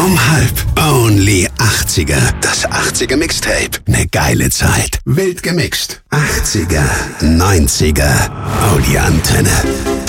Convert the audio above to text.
Only 80er. Das 80er Mixtape. Ne geile Zeit. Wild gemixt. 80er, 90er. Audi Antenne.